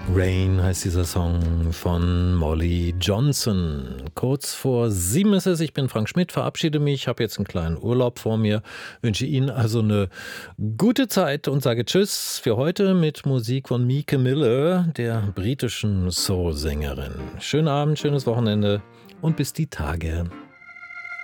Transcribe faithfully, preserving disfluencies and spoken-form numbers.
Rain heißt dieser Song von Molly Johnson. Kurz vor sieben ist es. Ich bin Frank Schmidt, verabschiede mich, habe jetzt einen kleinen Urlaub vor mir, wünsche Ihnen also eine gute Zeit und sage Tschüss für heute mit Musik von Mieke Miller, der britischen Soul-Sängerin. Schönen Abend, schönes Wochenende und bis die Tage.